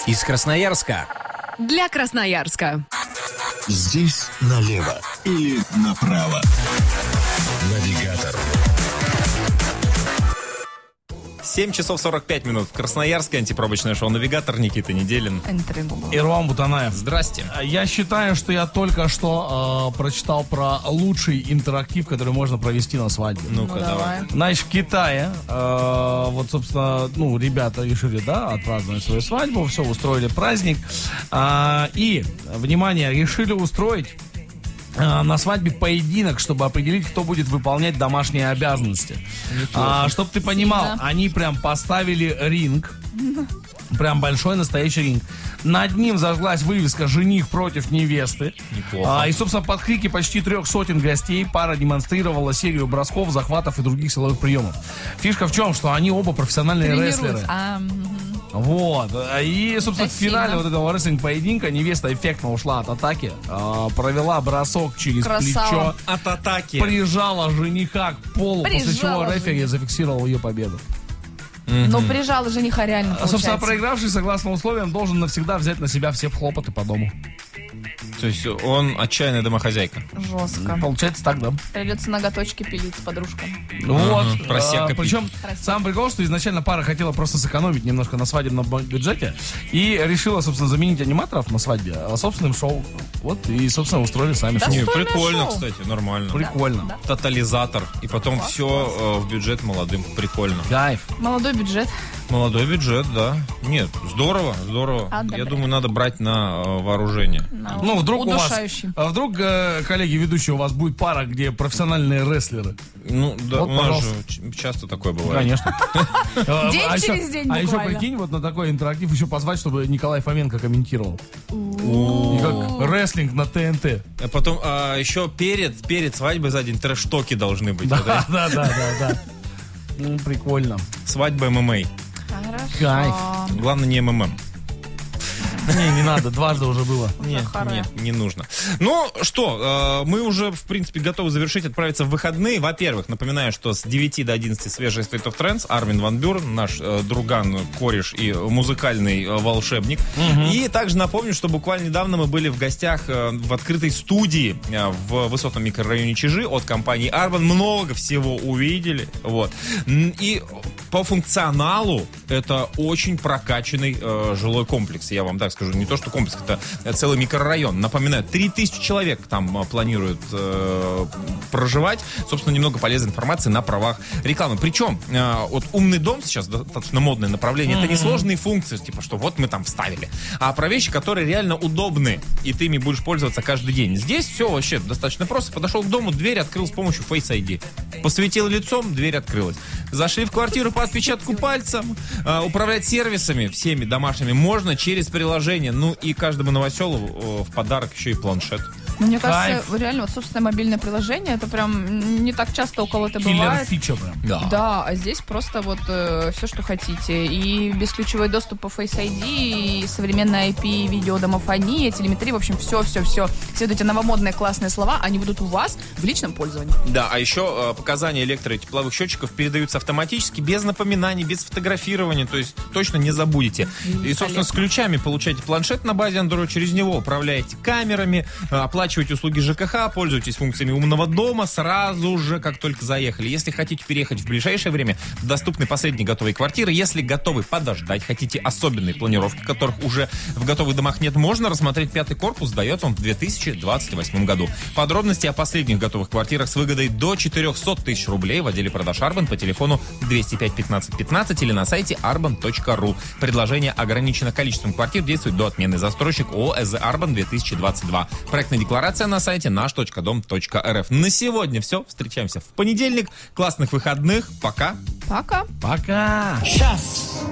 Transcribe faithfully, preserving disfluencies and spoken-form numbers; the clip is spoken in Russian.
Из Красноярска. Для Красноярска. Здесь налево или направо. Навигатор. семь часов сорок пять минут. Красноярское антипробочное шоу «Навигатор». Никита Неделин. И Руан Бутанаев. Здрасте. Я считаю, что я только что э, прочитал про лучший интерактив, который можно провести на свадьбе. Ну-ка, Ну, давай. давай. Значит, в Китае, э, вот, собственно, ну, ребята решили, да, отпраздновать свою свадьбу, все, устроили праздник. Э, и, внимание, решили устроить э, на свадьбе поединок, чтобы определить, кто будет выполнять домашние обязанности. А, чтобы ты понимал, Сильно. они прям поставили ринг. Прям большой настоящий ринг. Над ним зажглась вывеска «Жених против невесты». Неплохо. А, и, собственно, под крики почти трех сотен гостей пара демонстрировала серию бросков, захватов и других силовых приемов. Фишка в чем, что они оба профессиональные рестлеры. Тренируются. А, мгм. Вот. И, собственно, в Красиво. финале вот этого рестлинг-поединка невеста эффектно ушла от атаки, а, провела бросок через Красава. плечо, От атаки. прижала жениха к полу, после чего Прижала рефери жениха. зафиксировал ее победу. Но прижала жениха реально, А, собственно, получается. проигравший, согласно условиям, должен навсегда взять на себя все хлопоты по дому. То есть он отчаянная домохозяйка. Жестко. Получается так, да? Придется ноготочки пилить с подружкой. Вот. Просека А, пить. причем сам прикол, что изначально пара хотела просто сэкономить немножко на свадебном бюджете и решила, собственно, заменить аниматоров на свадьбе а, собственным шоу. Вот, и, собственно, устроили сами Да шоу. Не, Достойное прикольно, шоу. кстати, нормально. Прикольно. Да. Тотализатор. И потом Класс, все в бюджет молодым. Прикольно. Кайф. Молодой бюджет. Молодой бюджет, да. Нет, здорово, здорово. Одобряю. Я думаю, надо брать на э, вооружение. Ну, вдруг у вас, Удушающий. а вдруг, э, коллеги ведущие, у вас будет пара, где профессиональные рестлеры. Ну, да, Вот, у нас же пожалуйста. ч- часто такое бывает. Конечно. А, День а еще- через день А еще буквально. прикинь, вот на такой интерактив еще позвать, чтобы Николай Фоменко комментировал. И как рестлинг на ТНТ. А потом а, еще перед, перед свадьбой за день трэш-токи должны быть. Да, да? да, да, да, да. Ну, прикольно. Свадьба ММА. Хорошо. Кайф. Главное, не МММ. Не, не надо, дважды уже было. Нет, харе. нет, не нужно. Ну что, э, мы уже, в принципе, готовы завершить, отправиться в выходные. Во-первых, напоминаю, что с девяти до одиннадцати свежий State of Trance. Армин Ван Бюрен, наш э, друган, кореш и музыкальный э, волшебник. И также напомню, что буквально недавно мы были в гостях э, в открытой студии э, в высотном микрорайоне Чижи от компании Арбан. Много всего увидели. Вот. М, И по функционалу это очень прокачанный э, жилой комплекс, я вам так скажу. Не то, что комплекс, это целый микрорайон. Напоминаю, три тысячи человек там э, планируют э, проживать. Собственно, немного полезной информации на правах рекламы. Причем, э, вот умный дом сейчас достаточно модное направление. Это не сложные функции, типа, что вот мы там вставили, а про вещи, которые реально удобны, и ты ими будешь пользоваться каждый день. Здесь все вообще достаточно просто. Подошел к дому, дверь открыл с помощью Face ай ди. Посветил лицом, дверь открылась. Зашли в квартиру по отпечатку пальцем. Э, управлять сервисами всеми домашними можно через приложение. Ну и каждому новоселу э, в подарок еще и планшет. Мне Кайф. кажется, реально, вот собственное мобильное приложение, это прям не так часто у кого-то Киллер бывает. фича прям. Да, а здесь просто вот э, все, что хотите. И бесключевой доступ по Face ай ди, и современная ай пи, видеодомофония, телеметрия, в общем, все-все-все. Следуйте новомодные классные слова, они будут у вас в личном пользовании. Да, а еще э, показания электро- и тепловых счетчиков передаются автоматически, без напоминаний, без фотографирования, то есть точно не забудете. И, собственно, с ключами получаете планшет на базе Android, через него управляете камерами, э, оплачиваете услуги ЖКХ, пользуетесь функциями умного дома сразу же, как только заехали. Если хотите переехать в ближайшее время, доступны последние готовые квартиры. Если готовы подождать, хотите особенные планировки, которых уже в готовых домах нет, можно рассмотреть пятый корпус, сдается он в две тысячи двадцать восьмом году. Подробности о последних готовых квартирах с выгодой до четыреста тысяч рублей в отделе продаж Арбан по телефону двести пять пятнадцать пятнадцать или на сайте арбан точка ру. Предложение ограничено количеством квартир, действует до отмены. Застройщик ООО ЭЗ Арбан две тысячи двадцать два. Проектная декларация на сайте наш точка дом точка эр эф. На сегодня все. Встречаемся в понедельник. Классных выходных. Пока. Пока. Пока. Сейчас